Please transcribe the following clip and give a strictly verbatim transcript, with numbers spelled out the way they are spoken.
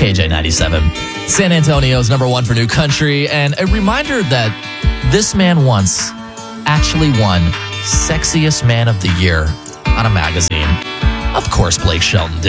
K J ninety-seven. San Antonio's number one for new country, and a reminder that this man once actually won Sexiest Man of the Year on a magazine. Of course, Blake Shelton did.